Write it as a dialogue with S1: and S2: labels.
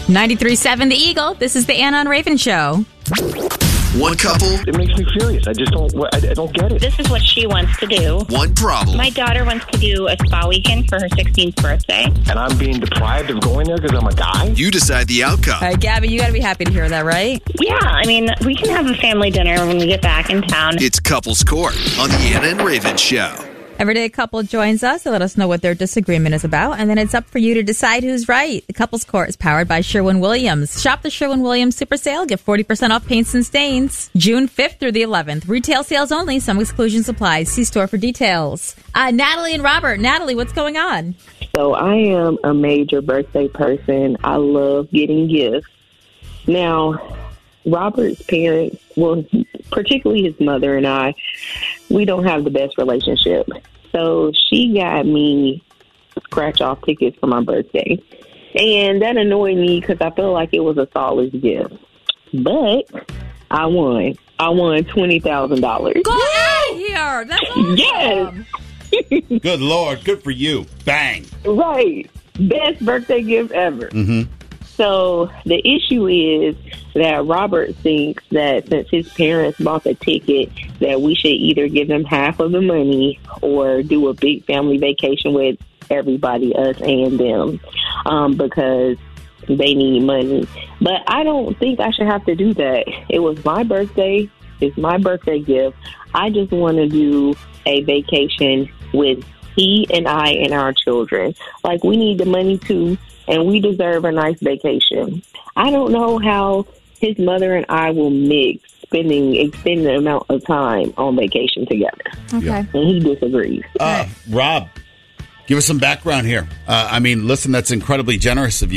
S1: 93.7 The Eagle. This is the Anna and Raven Show.
S2: One couple.
S3: It makes me furious. I don't get it.
S4: This is what she wants to do.
S2: One problem.
S4: My daughter wants to do a spa weekend for her 16th birthday.
S3: And I'm being deprived of going there because I'm a guy?
S2: You decide the outcome.
S1: All right, Gabby, you got to be happy to hear that, right?
S4: Yeah, I mean, we can have a family dinner when we get back in town.
S2: It's Couples Court on the Anna and Raven Show.
S1: Every day a couple joins us to let us know what their disagreement is about, and then it's up for you to decide who's right. The Couples Court is powered by Sherwin-Williams. Shop the Sherwin-Williams Super Sale. Get 40% off paints and stains. June 5th through the 11th. Retail sales only. Some exclusion supplies. See store for details. Natalie and Robert. Natalie, what's going on?
S5: So I am a major birthday person. I love getting gifts. Now, Robert's parents, well, particularly his mother and I, we don't have the best relationship. So she got me scratch-off tickets for my birthday. And that annoyed me because I felt like it was a solid gift. But I won. I won $20,000.
S1: Go out of here! That's awesome.
S5: Yes!
S6: Good Lord. Good for you. Bang.
S5: Right. Best birthday gift ever.
S6: Mm-hmm.
S5: So the issue is that Robert thinks that since his parents bought the ticket, that we should either give them half of the money or do a big family vacation with everybody, us and them, because they need money. But I don't think I should have to do that. It was my birthday. It's my birthday gift. I just want to do a vacation with he and I and our children. Like, we need the money too, and we deserve a nice vacation. I don't know how his mother and I will mix spending extended amount of time on vacation together.
S1: Okay.
S6: Yeah.
S5: And he disagrees.
S6: Rob, give us some background here. Listen, that's incredibly generous of you.